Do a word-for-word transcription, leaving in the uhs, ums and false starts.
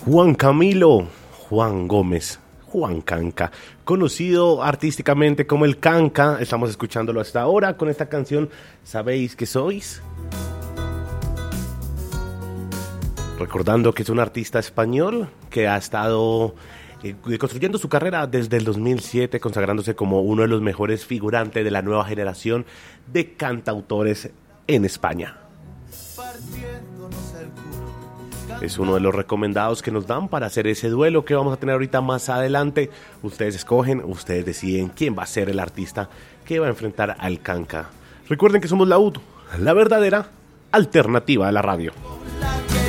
Juan Camilo, Juan Gómez, Juan Canca, conocido artísticamente como el Canca. Estamos escuchándolo hasta ahora con esta canción ¿Sabéis que sois? Recordando que es un artista español que ha estado eh, construyendo su carrera desde el dos mil siete, consagrándose como uno de los mejores figurantes de la nueva generación de cantautores en España. Es uno de los recomendados que nos dan para hacer ese duelo que vamos a tener ahorita más adelante. Ustedes escogen, ustedes deciden quién va a ser el artista que va a enfrentar al Canca. Recuerden que somos la U D, la verdadera alternativa a la radio.